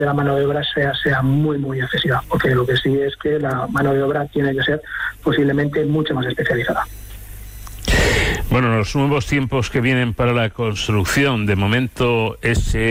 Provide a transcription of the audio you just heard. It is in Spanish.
de la mano de obra sea muy, muy excesiva, porque lo que sí es que la mano de obra tiene que ser posiblemente mucho más especializada. Bueno, los nuevos tiempos que vienen para la construcción, de momento ese